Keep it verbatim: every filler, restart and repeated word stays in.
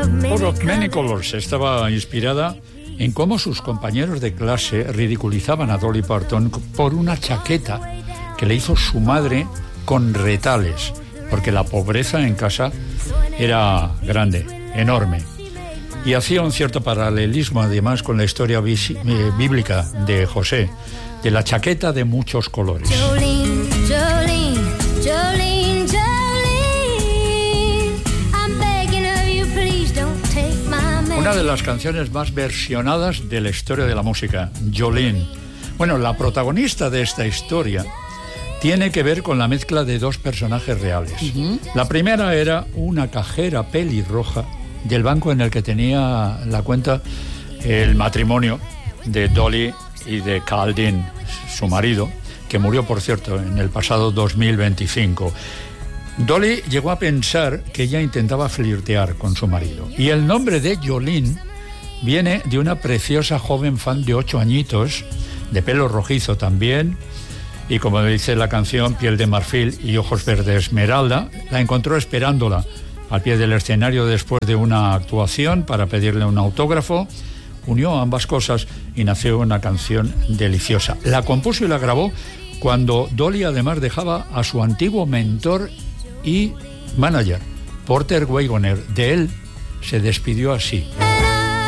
Out of Many Colors estaba inspirada en cómo sus compañeros de clase ridiculizaban a Dolly Parton por una chaqueta que le hizo su madre con retales, porque la pobreza en casa era grande, enorme. Y hacía un cierto paralelismo además con la historia bisi- eh, bíblica de José, de la chaqueta de muchos colores. Jolene, Jolene, Jolene, Jolene, I'm begging of you, please don't take my man. Una de las canciones más versionadas de la historia de la música, Jolene. Bueno, la protagonista de esta historia tiene que ver con la mezcla de dos personajes reales. Uh-huh. La primera era una cajera pelirroja del banco en el que tenía la cuenta el matrimonio de Dolly y de Carl Dean, su marido, que murió, por cierto, en el pasado dos mil veinticinco. Dolly llegó a pensar que ella intentaba flirtear con su marido. Y el nombre de Jolene viene de una preciosa joven fan de ocho añitos, de pelo rojizo también, y como dice la canción, piel de marfil y ojos verde esmeralda. La encontró esperándola al pie del escenario después de una actuación para pedirle un autógrafo. Unió ambas cosas y nació una canción deliciosa. La compuso y la grabó cuando Dolly además dejaba a su antiguo mentor y manager, Porter Wagoner. De él se despidió así.